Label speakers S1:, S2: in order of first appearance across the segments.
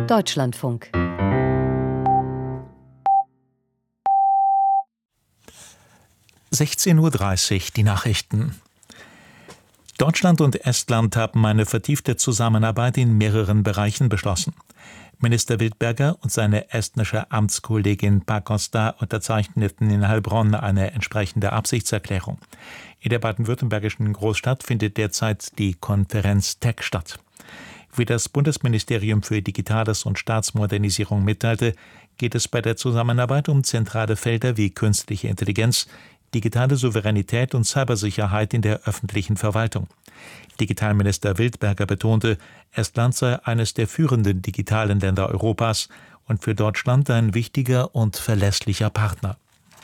S1: Deutschlandfunk. (16:30 Uhr) die Nachrichten. Deutschland und Estland haben eine vertiefte Zusammenarbeit in mehreren Bereichen beschlossen. Minister Wildberger und seine estnische Amtskollegin Pakosta unterzeichneten in Heilbronn eine entsprechende Absichtserklärung. In der baden-württembergischen Großstadt findet derzeit die Konferenz TEC statt. Wie das Bundesministerium für Digitales und Staatsmodernisierung mitteilte, geht es bei der Zusammenarbeit um zentrale Felder wie künstliche Intelligenz, digitale Souveränität und Cybersicherheit in der öffentlichen Verwaltung. Digitalminister Wildberger betonte, Estland sei eines der führenden digitalen Länder Europas und für Deutschland ein wichtiger und verlässlicher Partner.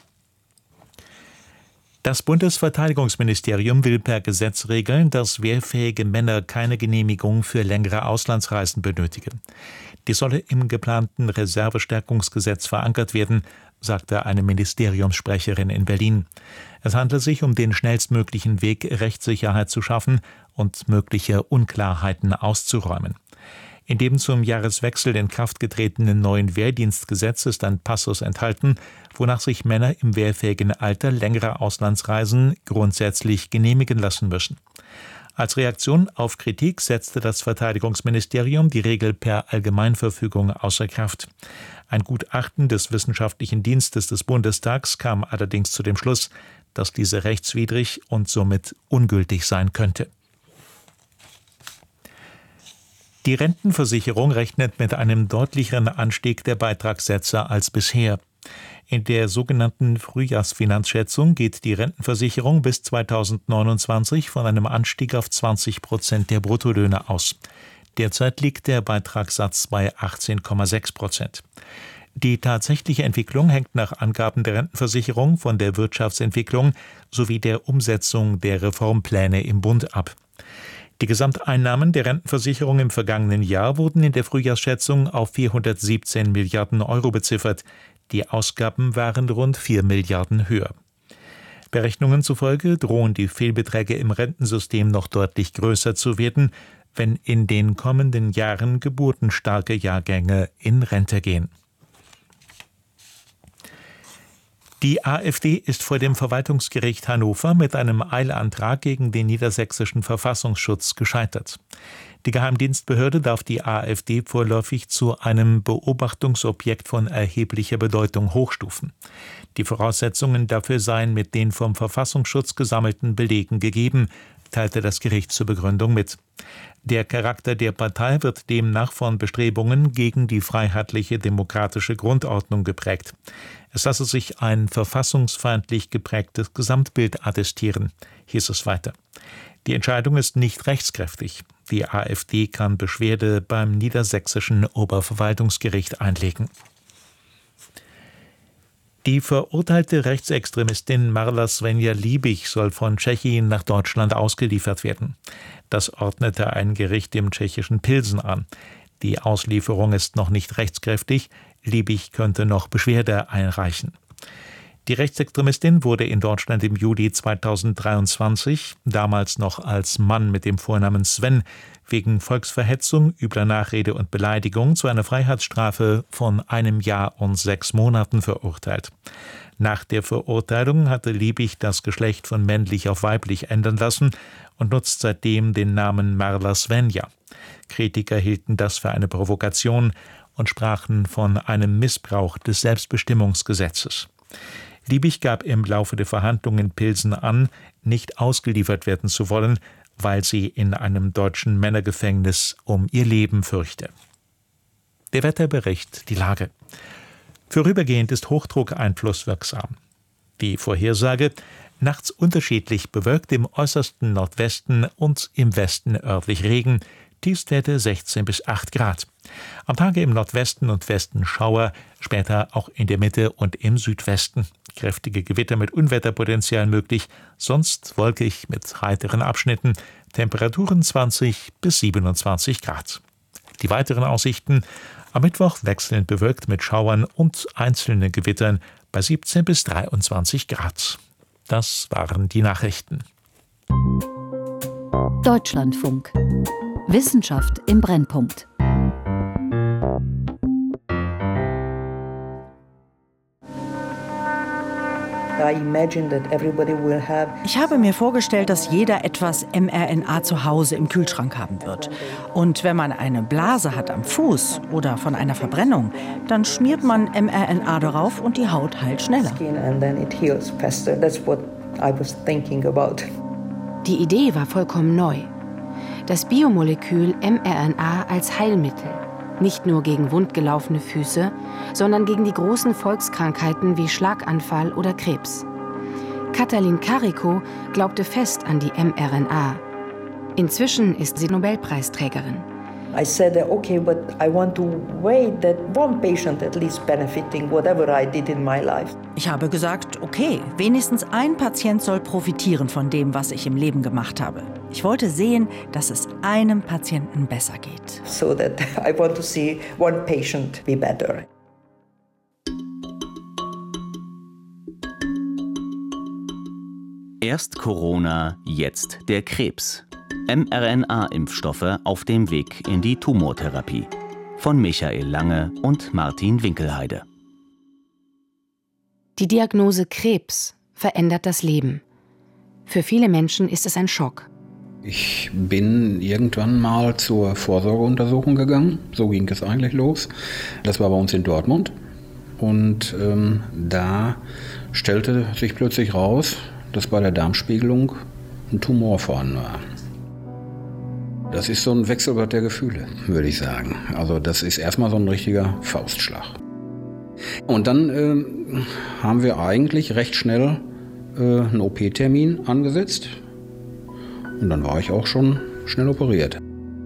S1: Das Bundesverteidigungsministerium will per Gesetz regeln, dass wehrfähige Männer keine Genehmigung für längere Auslandsreisen benötigen. Die solle im geplanten Reservestärkungsgesetz verankert werden, sagte eine Ministeriumssprecherin in Berlin. Es handle sich um den schnellstmöglichen Weg, Rechtssicherheit zu schaffen und mögliche Unklarheiten auszuräumen. In dem zum Jahreswechsel in Kraft getretenen neuen Wehrdienstgesetz ist ein Passus enthalten, wonach sich Männer im wehrfähigen Alter längere Auslandsreisen grundsätzlich genehmigen lassen müssen. Als Reaktion auf Kritik setzte das Verteidigungsministerium die Regel per Allgemeinverfügung außer Kraft. Ein Gutachten des Wissenschaftlichen Dienstes des Bundestags kam allerdings zu dem Schluss, dass diese rechtswidrig und somit ungültig sein könnte. Die Rentenversicherung rechnet mit einem deutlicheren Anstieg der Beitragssätze als bisher. In der sogenannten Frühjahrsfinanzschätzung geht die Rentenversicherung bis 2029 von einem Anstieg auf 20% der Bruttolöhne aus. Derzeit liegt der Beitragssatz bei 18,6%. Die tatsächliche Entwicklung hängt nach Angaben der Rentenversicherung von der Wirtschaftsentwicklung sowie der Umsetzung der Reformpläne im Bund ab. Die Gesamteinnahmen der Rentenversicherung im vergangenen Jahr wurden in der Frühjahrsschätzung auf 417 Milliarden Euro beziffert. Die Ausgaben waren rund 4 Milliarden höher. Berechnungen zufolge drohen die Fehlbeträge im Rentensystem noch deutlich größer zu werden, wenn in den kommenden Jahren geburtenstarke Jahrgänge in Rente gehen. Die AfD ist vor dem Verwaltungsgericht Hannover mit einem Eilantrag gegen den niedersächsischen Verfassungsschutz gescheitert. Die Geheimdienstbehörde darf die AfD vorläufig zu einem Beobachtungsobjekt von erheblicher Bedeutung hochstufen. Die Voraussetzungen dafür seien mit den vom Verfassungsschutz gesammelten Belegen gegeben, teilte das Gericht zur Begründung mit. Der Charakter der Partei wird demnach von Bestrebungen gegen die freiheitliche demokratische Grundordnung geprägt. Es lasse sich ein verfassungsfeindlich geprägtes Gesamtbild attestieren, hieß es weiter. Die Entscheidung ist nicht rechtskräftig. Die AfD kann Beschwerde beim niedersächsischen Oberverwaltungsgericht einlegen. Die verurteilte Rechtsextremistin Marla Svenja-Liebig soll von Tschechien nach Deutschland ausgeliefert werden. Das ordnete ein Gericht im tschechischen Pilsen an. Die Auslieferung ist noch nicht rechtskräftig. Liebig könnte noch Beschwerde einreichen. Die Rechtsextremistin wurde in Deutschland im Juli 2023, damals noch als Mann mit dem Vornamen Sven, wegen Volksverhetzung, übler Nachrede und Beleidigung zu einer Freiheitsstrafe von 1 Jahr und 6 Monaten verurteilt. Nach der Verurteilung hatte Liebig das Geschlecht von männlich auf weiblich ändern lassen und nutzt seitdem den Namen Marla Svenja. Kritiker hielten das für eine Provokation und sprachen von einem Missbrauch des Selbstbestimmungsgesetzes. Liebig gab im Laufe der Verhandlungen in Pilsen an, nicht ausgeliefert werden zu wollen, weil sie in einem deutschen Männergefängnis um ihr Leben fürchte. Der Wetterbericht, die Lage. Vorübergehend ist Hochdruck einflusswirksam. Die Vorhersage: nachts unterschiedlich bewölkt, im äußersten Nordwesten und im Westen örtlich Regen, Tiefstwerte 16 bis 8 Grad. Am Tage im Nordwesten und Westen Schauer, später auch in der Mitte und im Südwesten. Kräftige Gewitter mit Unwetterpotenzial möglich, sonst wolkig mit heiteren Abschnitten, Temperaturen 20 bis 27 Grad. Die weiteren Aussichten: am Mittwoch wechselnd bewölkt mit Schauern und einzelnen Gewittern bei 17 bis 23 Grad. Das waren die Nachrichten. Deutschlandfunk. Wissenschaft im Brennpunkt.
S2: Ich habe mir vorgestellt, dass jeder etwas mRNA zu Hause im Kühlschrank haben wird. Und wenn man eine Blase hat am Fuß oder von einer Verbrennung, dann schmiert man mRNA darauf und die Haut heilt schneller.
S3: Die Idee war vollkommen neu. Das Biomolekül mRNA als Heilmittel. Nicht nur gegen wundgelaufene Füße, sondern gegen die großen Volkskrankheiten wie Schlaganfall oder Krebs. Katalin Karikó glaubte fest an die mRNA. Inzwischen ist sie Nobelpreisträgerin.
S4: I said, okay, but I want to wait that one patient at least benefiting whatever I did in my life.
S2: Ich habe gesagt, okay, wenigstens ein Patient soll profitieren von dem, was ich im Leben gemacht habe. Ich wollte sehen, dass es einem Patienten besser geht.
S4: So that I want to see one patient be better.
S5: Erst Corona, jetzt der Krebs. mRNA-Impfstoffe auf dem Weg in die Tumortherapie. Von Michael Lange und Martin Winkelheide.
S3: Die Diagnose Krebs verändert das Leben. Für viele Menschen ist es ein Schock.
S6: Ich bin irgendwann mal zur Vorsorgeuntersuchung gegangen. So ging es eigentlich los. Das war bei uns in Dortmund. Und da stellte sich plötzlich raus, dass bei der Darmspiegelung ein Tumor vorhanden war. Das ist so ein Wechselbad der Gefühle, würde ich sagen. Also das ist erstmal so ein richtiger Faustschlag. Und dann haben wir eigentlich recht schnell einen OP-Termin angesetzt. Und dann war ich auch schon schnell operiert.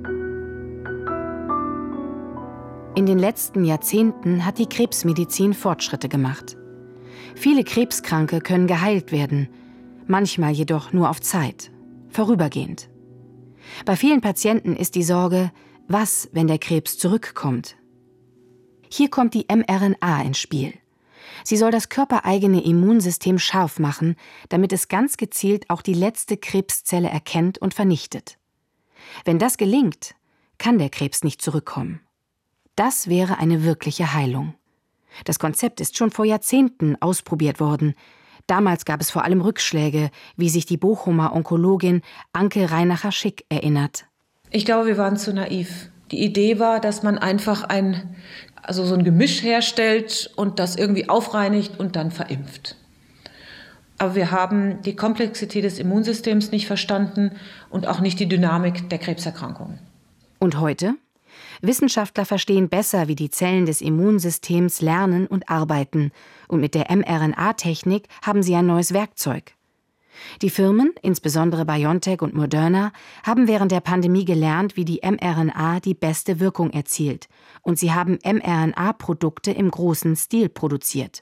S3: In den letzten Jahrzehnten hat die Krebsmedizin Fortschritte gemacht. Viele Krebskranke können geheilt werden, manchmal jedoch nur auf Zeit, vorübergehend. Bei vielen Patienten ist die Sorge, was, wenn der Krebs zurückkommt? Hier kommt die mRNA ins Spiel. Sie soll das körpereigene Immunsystem scharf machen, damit es ganz gezielt auch die letzte Krebszelle erkennt und vernichtet. Wenn das gelingt, kann der Krebs nicht zurückkommen. Das wäre eine wirkliche Heilung. Das Konzept ist schon vor Jahrzehnten ausprobiert worden. Damals gab es vor allem Rückschläge, wie sich die Bochumer Onkologin Anke Reinacher-Schick erinnert.
S7: Ich glaube, wir waren zu naiv. Die Idee war, dass man einfach so ein Gemisch herstellt und das irgendwie aufreinigt und dann verimpft. Aber wir haben die Komplexität des Immunsystems nicht verstanden und auch nicht die Dynamik der Krebserkrankungen.
S3: Und heute? Wissenschaftler verstehen besser, wie die Zellen des Immunsystems lernen und arbeiten. Und mit der mRNA-Technik haben sie ein neues Werkzeug. Die Firmen, insbesondere BioNTech und Moderna, haben während der Pandemie gelernt, wie die mRNA die beste Wirkung erzielt. Und sie haben mRNA-Produkte im großen Stil produziert.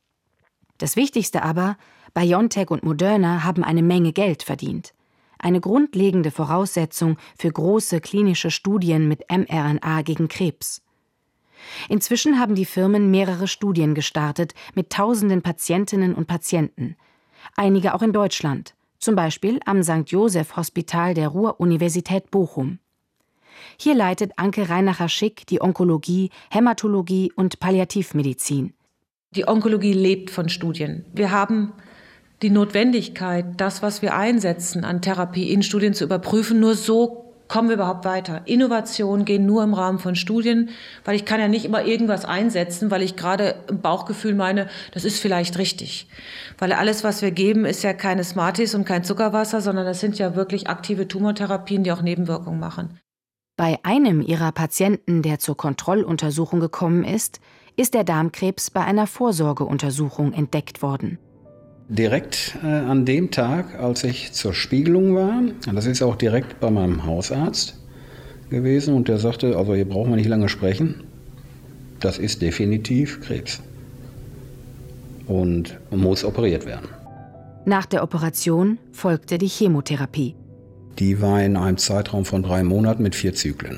S3: Das Wichtigste aber, BioNTech und Moderna haben eine Menge Geld verdient. Eine grundlegende Voraussetzung für große klinische Studien mit mRNA gegen Krebs. Inzwischen haben die Firmen mehrere Studien gestartet mit tausenden Patientinnen und Patienten. Einige auch in Deutschland, zum Beispiel am St. Joseph Hospital der Ruhr-Universität Bochum. Hier leitet Anke Reinacher-Schick die Onkologie, Hämatologie und Palliativmedizin.
S7: Die Onkologie lebt von Studien. Wir haben die Notwendigkeit, das, was wir einsetzen an Therapie in Studien zu überprüfen. Nur so kommen wir überhaupt weiter. Innovationen gehen nur im Rahmen von Studien, weil ich kann ja nicht immer irgendwas einsetzen, weil ich gerade im Bauchgefühl meine, das ist vielleicht richtig. Weil alles, was wir geben, ist ja keine Smarties und kein Zuckerwasser, sondern das sind ja wirklich aktive Tumortherapien, die auch Nebenwirkungen machen.
S3: Bei einem ihrer Patienten, der zur Kontrolluntersuchung gekommen ist der Darmkrebs bei einer Vorsorgeuntersuchung entdeckt worden.
S6: Direkt an dem Tag, als ich zur Spiegelung war, das ist auch direkt bei meinem Hausarzt gewesen, und der sagte, also hier brauchen wir nicht lange sprechen, das ist definitiv Krebs und muss operiert werden.
S3: Nach der Operation folgte die Chemotherapie.
S6: Die war in einem Zeitraum von 3 Monaten mit 4 Zyklen.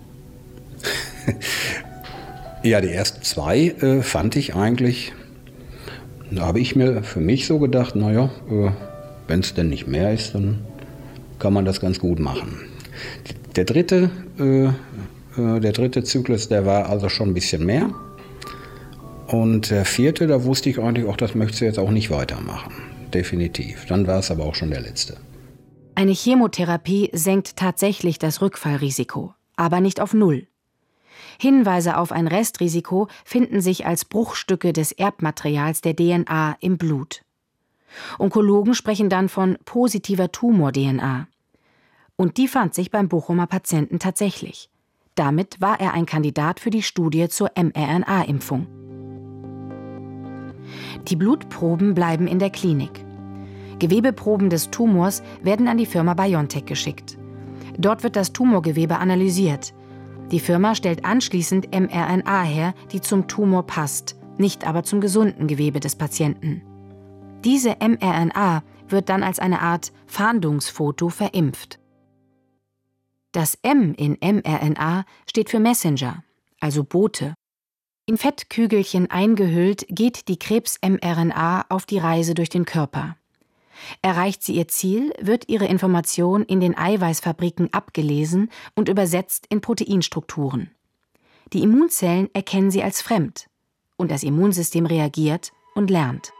S6: Ja, die ersten 2 fand ich eigentlich. Da habe ich mir für mich so gedacht, naja, wenn es denn nicht mehr ist, dann kann man das ganz gut machen. Der dritte Zyklus, der war also schon ein bisschen mehr. Und der 4., da wusste ich eigentlich auch, das möchte ich jetzt auch nicht weitermachen. Definitiv. Dann war es aber auch schon der letzte.
S3: Eine Chemotherapie senkt tatsächlich das Rückfallrisiko, aber nicht auf 0. Hinweise auf ein Restrisiko finden sich als Bruchstücke des Erbmaterials der DNA im Blut. Onkologen sprechen dann von positiver Tumor-DNA. Und die fand sich beim Bochumer Patienten tatsächlich. Damit war er ein Kandidat für die Studie zur mRNA-Impfung. Die Blutproben bleiben in der Klinik. Gewebeproben des Tumors werden an die Firma BioNTech geschickt. Dort wird das Tumorgewebe analysiert. Die Firma stellt anschließend mRNA her, die zum Tumor passt, nicht aber zum gesunden Gewebe des Patienten. Diese mRNA wird dann als eine Art Fahndungsfoto verimpft. Das M in mRNA steht für Messenger, also Bote. In Fettkügelchen eingehüllt geht die Krebs-mRNA auf die Reise durch den Körper. Erreicht sie ihr Ziel, wird ihre Information in den Eiweißfabriken abgelesen und übersetzt in Proteinstrukturen. Die Immunzellen erkennen sie als fremd und das Immunsystem reagiert und lernt.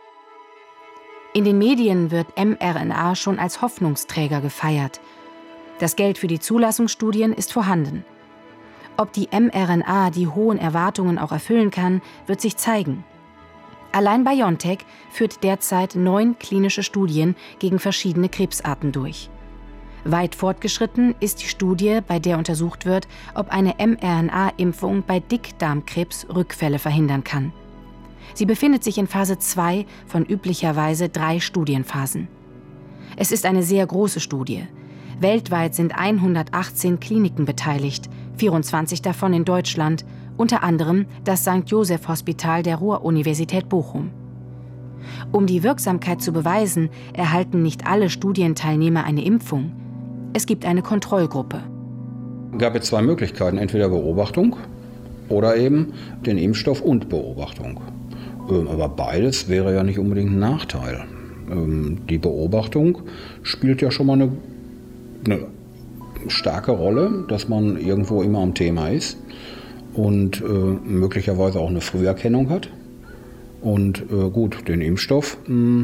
S3: In den Medien wird mRNA schon als Hoffnungsträger gefeiert. Das Geld für die Zulassungsstudien ist vorhanden. Ob die mRNA die hohen Erwartungen auch erfüllen kann, wird sich zeigen. Allein BioNTech führt derzeit 9 klinische Studien gegen verschiedene Krebsarten durch. Weit fortgeschritten ist die Studie, bei der untersucht wird, ob eine mRNA-Impfung bei Dickdarmkrebs Rückfälle verhindern kann. Sie befindet sich in Phase 2 von üblicherweise 3 Studienphasen. Es ist eine sehr große Studie. Weltweit sind 118 Kliniken beteiligt, 24 davon in Deutschland, unter anderem das St. Joseph Hospital der Ruhr-Universität Bochum. Um die Wirksamkeit zu beweisen, erhalten nicht alle Studienteilnehmer eine Impfung. Es gibt eine Kontrollgruppe.
S6: Es gab jetzt 2 Möglichkeiten, entweder Beobachtung oder eben den Impfstoff und Beobachtung. Aber beides wäre ja nicht unbedingt ein Nachteil. Die Beobachtung spielt ja schon mal eine starke Rolle, dass man irgendwo immer am Thema ist und möglicherweise auch eine Früherkennung hat. Und gut, den Impfstoff,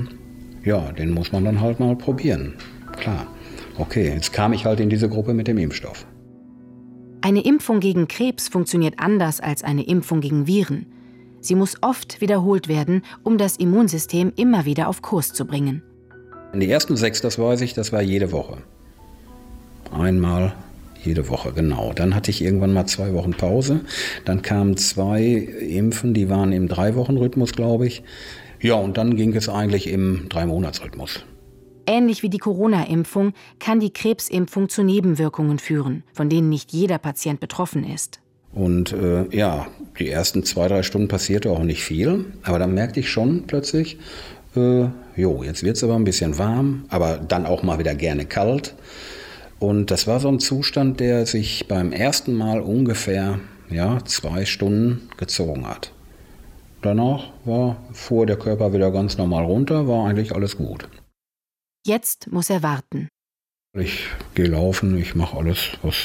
S6: den muss man dann halt mal probieren. Klar, okay, jetzt kam ich halt in diese Gruppe mit dem Impfstoff.
S3: Eine Impfung gegen Krebs funktioniert anders als eine Impfung gegen Viren. Sie muss oft wiederholt werden, um das Immunsystem immer wieder auf Kurs zu bringen.
S6: Die ersten 6, das weiß ich, das war jede Woche. Einmal jede Woche, genau. Dann hatte ich irgendwann mal 2 Wochen Pause. Dann kamen 2 Impfen, die waren im 3-Wochen-Rhythmus, glaube ich. Ja, und dann ging es eigentlich im 3-Monats-Rhythmus.
S3: Ähnlich wie die Corona-Impfung kann die Krebsimpfung zu Nebenwirkungen führen, von denen nicht jeder Patient betroffen ist.
S6: Und die ersten 2-3 Stunden passierte auch nicht viel. Aber dann merkte ich schon plötzlich, jetzt wird es aber ein bisschen warm, aber dann auch mal wieder gerne kalt. Und das war so ein Zustand, der sich beim ersten Mal ungefähr 2 Stunden gezogen hat. Danach fuhr der Körper wieder ganz normal runter, war eigentlich alles gut.
S3: Jetzt muss er warten.
S6: Ich gehe laufen, ich mache alles,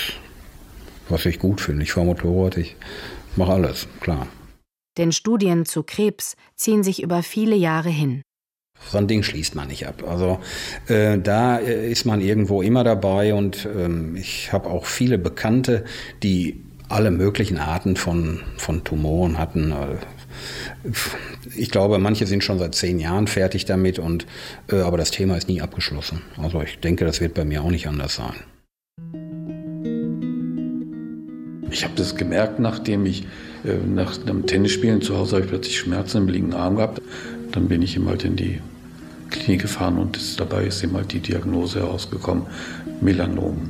S6: was ich gut finde. Ich fahre Motorrad, ich mache alles, klar.
S3: Denn Studien zu Krebs ziehen sich über viele Jahre hin.
S6: So ein Ding schließt man nicht ab. Also da ist man irgendwo immer dabei und ich habe auch viele Bekannte, die alle möglichen Arten von Tumoren hatten. Ich glaube, manche sind schon seit 10 Jahren fertig damit, aber das Thema ist nie abgeschlossen. Also ich denke, das wird bei mir auch nicht anders sein.
S8: Ich habe das gemerkt, nachdem ich nach einem Tennisspielen zu Hause habe ich plötzlich Schmerzen im linken Arm gehabt. Dann bin ich halt in die Klinik gefahren und dabei ist ihm halt die Diagnose herausgekommen, Melanom.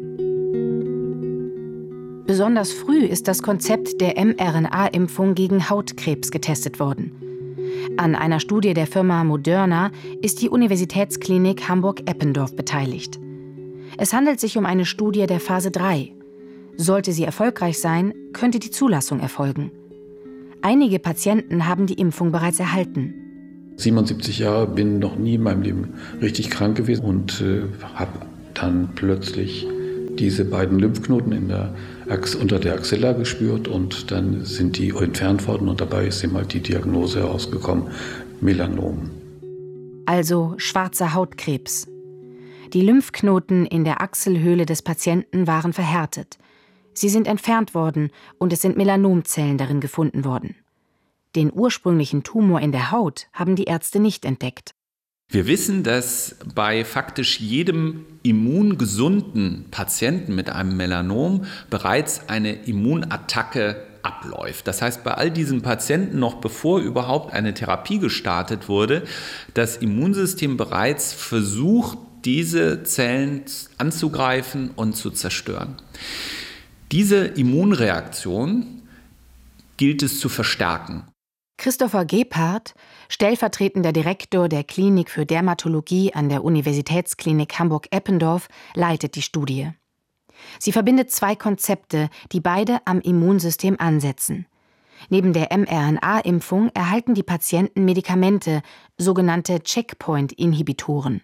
S3: Besonders früh ist das Konzept der mRNA-Impfung gegen Hautkrebs getestet worden. An einer Studie der Firma Moderna ist die Universitätsklinik Hamburg-Eppendorf beteiligt. Es handelt sich um eine Studie der Phase 3. Sollte sie erfolgreich sein, könnte die Zulassung erfolgen. Einige Patienten haben die Impfung bereits erhalten.
S8: 77 Jahre, bin noch nie in meinem Leben richtig krank gewesen und habe dann plötzlich diese beiden Lymphknoten in der unter der Axilla gespürt und dann sind die entfernt worden und dabei ist eben halt die Diagnose herausgekommen, Melanom.
S3: Also schwarzer Hautkrebs. Die Lymphknoten in der Achselhöhle des Patienten waren verhärtet. Sie sind entfernt worden und es sind Melanomzellen darin gefunden worden. Den ursprünglichen Tumor in der Haut haben die Ärzte nicht entdeckt.
S9: Wir wissen, dass bei faktisch jedem immungesunden Patienten mit einem Melanom bereits eine Immunattacke abläuft. Das heißt, bei all diesen Patienten, noch bevor überhaupt eine Therapie gestartet wurde, das Immunsystem bereits versucht, diese Zellen anzugreifen und zu zerstören. Diese Immunreaktion gilt es zu verstärken.
S3: Christopher Gebhardt, stellvertretender Direktor der Klinik für Dermatologie an der Universitätsklinik Hamburg-Eppendorf, leitet die Studie. Sie verbindet zwei Konzepte, die beide am Immunsystem ansetzen. Neben der mRNA-Impfung erhalten die Patienten Medikamente, sogenannte Checkpoint-Inhibitoren.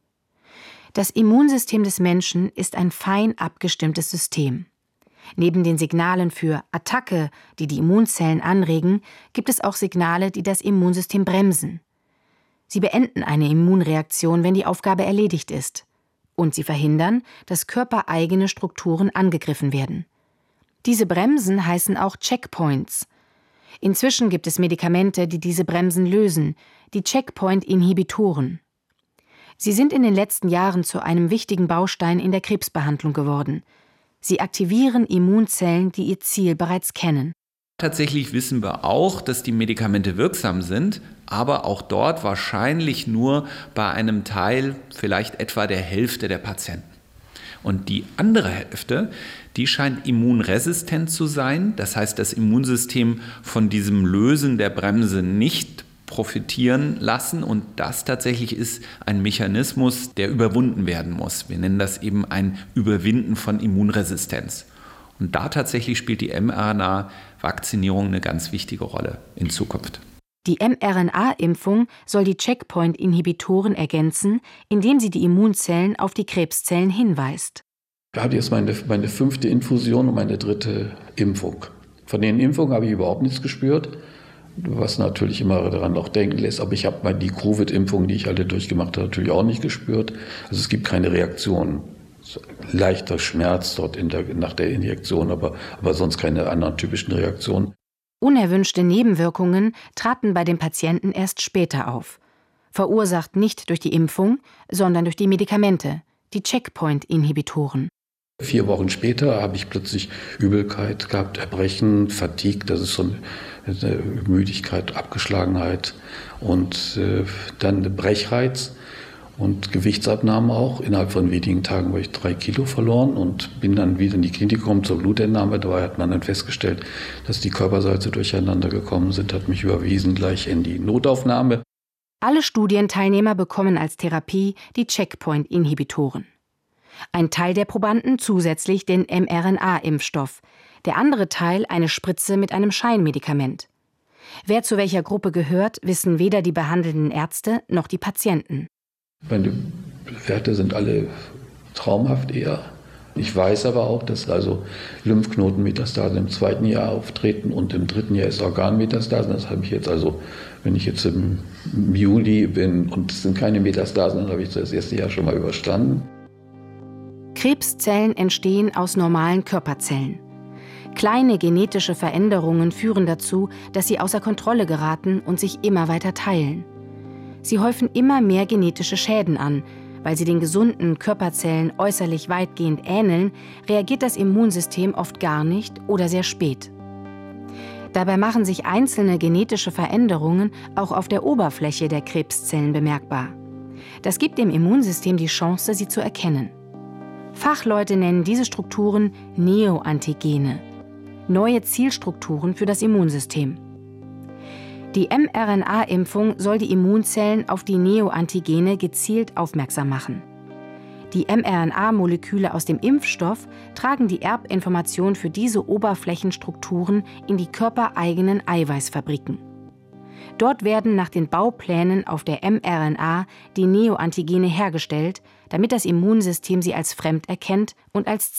S3: Das Immunsystem des Menschen ist ein fein abgestimmtes System. Neben den Signalen für Attacke, die die Immunzellen anregen, gibt es auch Signale, die das Immunsystem bremsen. Sie beenden eine Immunreaktion, wenn die Aufgabe erledigt ist. Und sie verhindern, dass körpereigene Strukturen angegriffen werden. Diese Bremsen heißen auch Checkpoints. Inzwischen gibt es Medikamente, die diese Bremsen lösen, die Checkpoint-Inhibitoren. Sie sind in den letzten Jahren zu einem wichtigen Baustein in der Krebsbehandlung geworden. Sie aktivieren Immunzellen, die ihr Ziel bereits kennen.
S9: Tatsächlich wissen wir auch, dass die Medikamente wirksam sind, aber auch dort wahrscheinlich nur bei einem Teil, vielleicht etwa der Hälfte der Patienten. Und die andere Hälfte, die scheint immunresistent zu sein. Das heißt, das Immunsystem von diesem Lösen der Bremse nicht profitieren lassen. Und das tatsächlich ist ein Mechanismus, der überwunden werden muss. Wir nennen das eben ein Überwinden von Immunresistenz. Und da tatsächlich spielt die mRNA-Vakzinierung eine ganz wichtige Rolle in Zukunft.
S3: Die mRNA-Impfung soll die Checkpoint-Inhibitoren ergänzen, indem sie die Immunzellen auf die Krebszellen hinweist.
S8: Da hatte ich jetzt meine 5. Infusion und meine 3. Impfung. Von den Impfungen habe ich überhaupt nichts gespürt, was natürlich immer daran auch denken lässt. Aber ich habe die Covid-Impfung, die ich alle durchgemacht habe, natürlich auch nicht gespürt. Also es gibt keine Reaktion. Leichter Schmerz dort nach der Injektion, aber sonst keine anderen typischen Reaktionen.
S3: Unerwünschte Nebenwirkungen traten bei den Patienten erst später auf. Verursacht nicht durch die Impfung, sondern durch die Medikamente, die Checkpoint-Inhibitoren.
S8: 4 Wochen später habe ich plötzlich Übelkeit gehabt, Erbrechen, Fatigue, das ist so eine Müdigkeit, Abgeschlagenheit und dann eine Brechreiz und Gewichtsabnahme auch. Innerhalb von wenigen Tagen habe ich 3 Kilo verloren und bin dann wieder in die Klinik gekommen zur Blutentnahme. Dabei hat man dann festgestellt, dass die Körpersalze durcheinander gekommen sind, hat mich überwiesen gleich in die Notaufnahme.
S3: Alle Studienteilnehmer bekommen als Therapie die Checkpoint-Inhibitoren. Ein Teil der Probanden zusätzlich den mRNA-Impfstoff, der andere Teil eine Spritze mit einem Scheinmedikament. Wer zu welcher Gruppe gehört, wissen weder die behandelnden Ärzte noch die Patienten.
S8: Meine Werte sind alle traumhaft eher. Ich weiß aber auch, dass also Lymphknotenmetastasen im 2. Jahr auftreten und im 3. Jahr ist Organmetastasen. Das habe ich jetzt also, wenn ich jetzt im Juli bin und es sind keine Metastasen, dann habe ich das 1. Jahr schon mal überstanden.
S3: Krebszellen entstehen aus normalen Körperzellen. Kleine genetische Veränderungen führen dazu, dass sie außer Kontrolle geraten und sich immer weiter teilen. Sie häufen immer mehr genetische Schäden an. Weil sie den gesunden Körperzellen äußerlich weitgehend ähneln, reagiert das Immunsystem oft gar nicht oder sehr spät. Dabei machen sich einzelne genetische Veränderungen auch auf der Oberfläche der Krebszellen bemerkbar. Das gibt dem Immunsystem die Chance, sie zu erkennen. Fachleute nennen diese Strukturen Neoantigene, neue Zielstrukturen für das Immunsystem. Die mRNA-Impfung soll die Immunzellen auf die Neoantigene gezielt aufmerksam machen. Die mRNA-Moleküle aus dem Impfstoff tragen die Erbinformation für diese Oberflächenstrukturen in die körpereigenen Eiweißfabriken. Dort werden nach den Bauplänen auf der mRNA die Neoantigene hergestellt, damit das Immunsystem sie als fremd erkennt und als